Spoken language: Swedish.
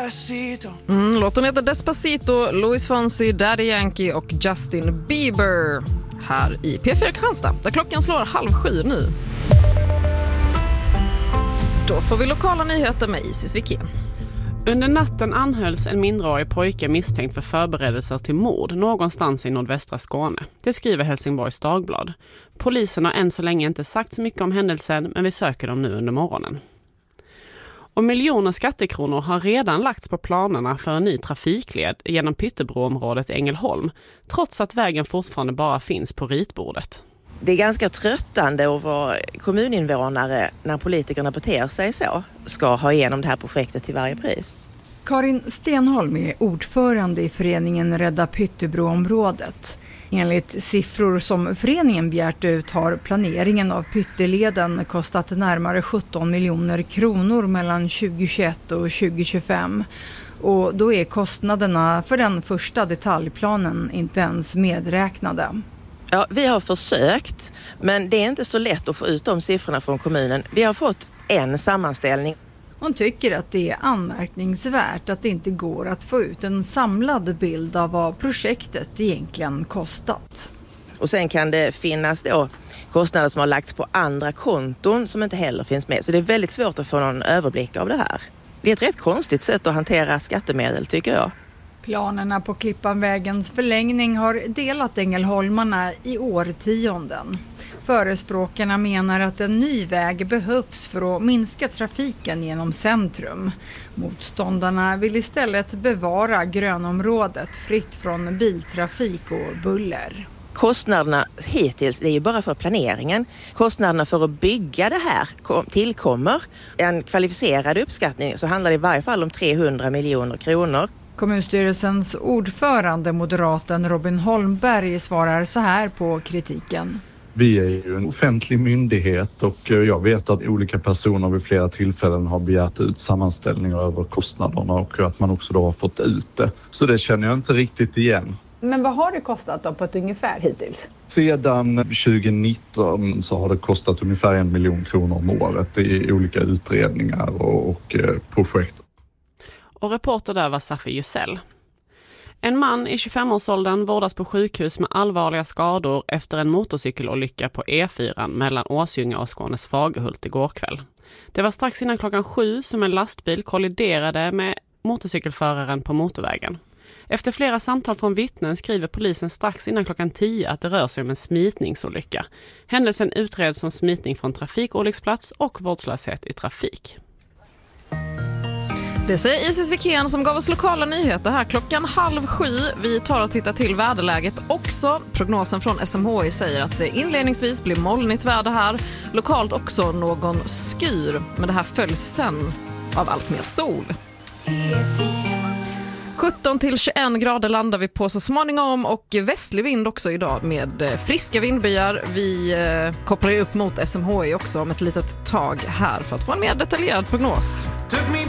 Despacito. Låten heter Despacito, Luis Fonsi, Daddy Yankee och Justin Bieber. Här i P4 Kristianstad, där klockan slår 6:30 nu. Då får vi lokala nyheter med Isis Wiken. Under natten anhölls en mindreårig pojke misstänkt för förberedelser till mord någonstans i nordvästra Skåne. Det skriver Helsingborgs Dagblad. Polisen har än så länge inte sagt så mycket om händelsen, men vi söker dem nu under morgonen. Och miljoner skattekronor har redan lagts på planerna för en ny trafikled genom Pyttebroområdet i Ängelholm, trots att vägen fortfarande bara finns på ritbordet. Det är ganska tröttande att vara kommuninvånare när politikerna beter sig så. Ska ha igenom det här projektet till varje pris. Karin Stenholm är ordförande i föreningen Rädda Pyttebroområdet. Enligt siffror som föreningen begärt ut har planeringen av Pytteleden kostat närmare 17 miljoner kronor mellan 2021 och 2025. Och då är kostnaderna för den första detaljplanen inte ens medräknade. Ja, vi har försökt, men det är inte så lätt att få ut de siffrorna från kommunen. Vi har fått en sammanställning. Hon tycker att det är anmärkningsvärt att det inte går att få ut en samlad bild av vad projektet egentligen kostat. Och sen kan det finnas då kostnader som har lagts på andra konton som inte heller finns med. Så det är väldigt svårt att få någon överblick av det här. Det är ett rätt konstigt sätt att hantera skattemedel, tycker jag. Planerna på Klippanvägens förlängning har delat ängelholmarna i årtionden. Förespråkarna menar att en ny väg behövs för att minska trafiken genom centrum. Motståndarna vill istället bevara grönområdet fritt från biltrafik och buller. Kostnaderna hittills, det är ju bara för planeringen. Kostnaderna för att bygga det här tillkommer. En kvalificerad uppskattning så handlar det i varje fall om 300 miljoner kronor. Kommunstyrelsens ordförande, moderaten Robin Holmberg, svarar så här på kritiken. Vi är ju en offentlig myndighet och jag vet att olika personer vid flera tillfällen har begärt ut sammanställningar över kostnaderna och att man också då har fått ut det. Så det känner jag inte riktigt igen. Men vad har det kostat då på ett ungefär hittills? Sedan 2019 så har det kostat ungefär 1 miljon kronor om året i olika utredningar och projekt. Och reporter där var Safi Jusell. En man i 25-årsåldern vårdas på sjukhus med allvarliga skador efter en motorcykelolycka på E4 mellan Åsjunga och Skånes Fagerhult igår kväll. Det var strax innan 7:00 som en lastbil kolliderade med motorcykelföraren på motorvägen. Efter flera samtal från vittnen skriver polisen strax innan 10:00 att det rör sig om en smitningsolycka. Händelsen utreds som smitning från trafikolycksplats och vårdslöshet i trafik. Det säger Isis Wiken som gav oss lokala nyheter här klockan 6:30. Vi tar och tittar till väderläget också. Prognosen från SMHI säger att det inledningsvis blir molnigt väder här. Lokalt också någon skyr, men det här följs sen av allt mer sol. 17-21 grader landar vi på så småningom och västlig vind också idag med friska vindbyar. Vi kopplar upp mot SMHI också om ett litet tag här för att få en mer detaljerad prognos. Took me